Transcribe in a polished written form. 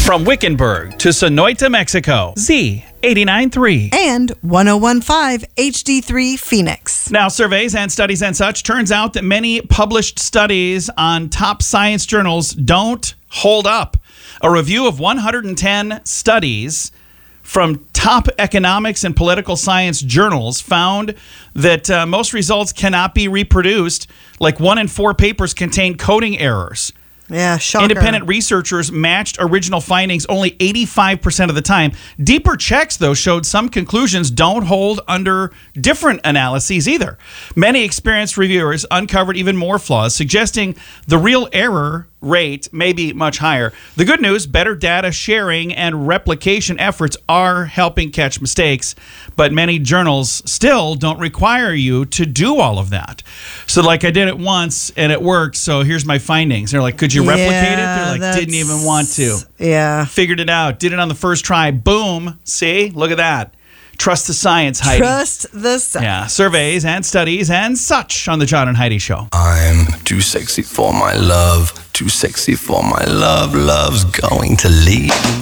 From Wickenburg to Sonoita, Mexico, Z89.3. And 101.5 HD3 Phoenix. Now, surveys and studies and such, turns out that many published studies on top science journals don't hold up. A review of 110 studies from top economics and political science journals found that most results cannot be reproduced. Like 1 in 4 papers contain coding errors. Yeah, shocker. Independent researchers matched original findings only 85% of the time. Deeper checks, though, showed some conclusions don't hold under different analyses either. Many experienced reviewers uncovered even more flaws, suggesting the real error rate may be much higher. The good news, better data sharing and replication efforts are helping catch mistakes, but many journals still don't require you to do all of that. So like I did it once and it worked, so here's my findings. They're like, could you replicate it? They're like, didn't even want to. Yeah. Figured it out. Did it on the first try. Boom. See? Look at that. Trust the science, Heidi. Trust the science. Yeah, surveys and studies and such on the John and Heidi Show. I'm too sexy for my love, too sexy for my love, love's going to leave.